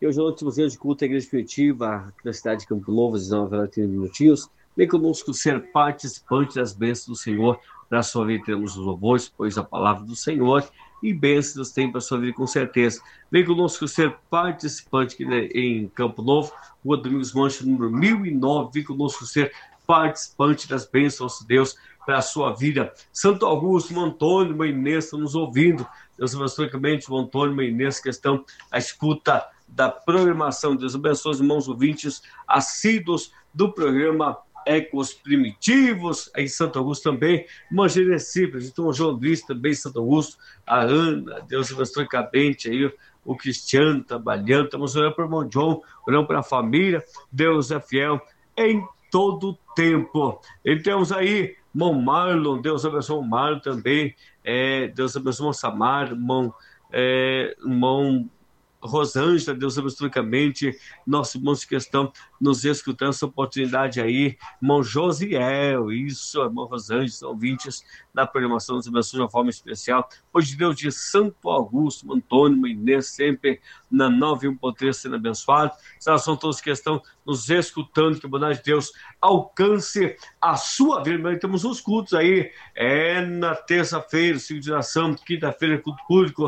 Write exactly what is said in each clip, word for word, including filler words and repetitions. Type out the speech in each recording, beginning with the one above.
que hoje é o último dia de culto à igreja primitiva aqui na cidade de Campo Novo, às dezenove horas e trinta minutinhos. Vem conosco ser participante das bênçãos do Senhor. Para a sua vida teremos os louvores, pois a palavra do Senhor e bênçãos tem para a sua vida com certeza. Vem conosco ser participante aqui em Campo Novo, Rua Domingos Mancha, número mil e nove. Vem conosco ser participante das bênçãos de Deus para a sua vida. Santo Augusto, Antônio, Mãe Inês, estão nos ouvindo. Deus abençoe realmente o Antônio, Mãe Inês, que estão à escuta da programação. Deus abençoe os irmãos ouvintes assíduos do programa Ecos Primitivos, aí em Santo Augusto também, uma Genecipe, a gente tem um João Luiz também em Santo Augusto, a Ana, Deus abençoe cadente aí, o Cristiano trabalhando, estamos orando para o irmão John, orando para a família, Deus é fiel em todo tempo. E temos aí irmão Marlon, Deus abençoe o Marlon também, é, Deus abençoe o irmão Samar, irmão, é, irmão Rosângela, Deus abençoe ricamente, nossos irmãos que estão nos escutando essa oportunidade aí, irmão Josiel, isso, irmão Rosângela, são ouvintes da programação, nos abençoe de uma forma especial. Hoje, Deus de Santo Augusto, Antônio, Inês, sempre na nove um ponto três sendo abençoado. São todos que estão nos escutando, que a bondade de Deus alcance a sua vida. Mas temos uns cultos aí, é na terça-feira, cinco de oração, quinta-feira, culto público,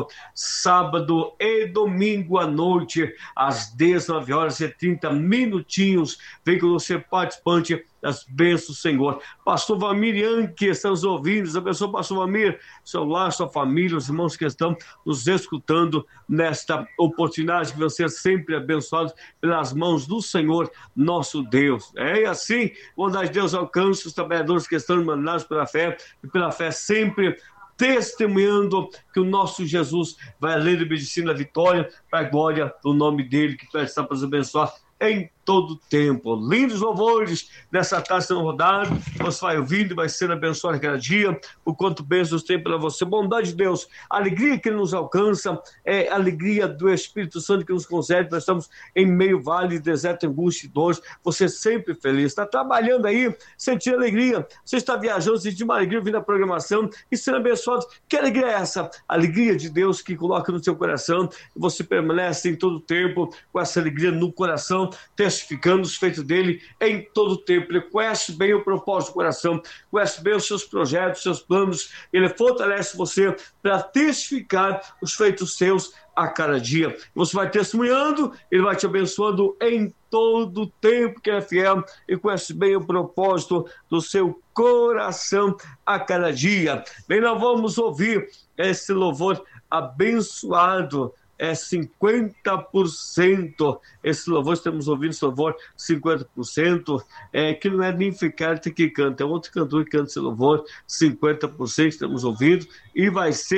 sábado e domingo à noite, às dezenove horas e trinta minutinhos. Vem com você, participante das bênçãos do Senhor. Pastor Valmir, que estamos ouvindo, abençoe o pastor Valmir, seu lar, sua família, os irmãos que estão nos escutando nesta oportunidade, que vão ser sempre abençoados pelas mãos do Senhor, nosso Deus. É assim, bondade de Deus alcance os trabalhadores que estão mandados pela fé, e pela fé sempre testemunhando que o nosso Jesus vai além da medicina da vitória, para a glória do nome dele, que vai estar para nos abençoar em todo tempo. Lindos louvores nessa tarde sendo rodados, você vai ouvindo e vai ser abençoado a cada dia, o quanto bênçãos tem para você, bondade de Deus, alegria que nos alcança, é alegria do Espírito Santo que nos concede. Nós estamos em meio vale, deserto, angústia e dores, você sempre feliz, está trabalhando aí, sentindo alegria, você está viajando, sentindo uma alegria vindo da programação e sendo abençoado. Que alegria é essa? A alegria de Deus que coloca no seu coração, e você permanece em todo tempo com essa alegria no coração, testificando os feitos dele em todo o tempo. Ele conhece bem o propósito do coração, conhece bem os seus projetos, os seus planos, ele fortalece você para testificar os feitos seus a cada dia. Você vai testemunhando, ele vai te abençoando em todo o tempo, que é fiel e conhece bem o propósito do seu coração a cada dia. Bem, nós vamos ouvir esse louvor abençoado, é cinquenta por cento. Esse louvor, estamos ouvindo esse louvor cinquenta por cento, é, que não é nem Ficarte que canta, é outro cantor que canta esse louvor, cinquenta por cento estamos ouvindo, e vai ser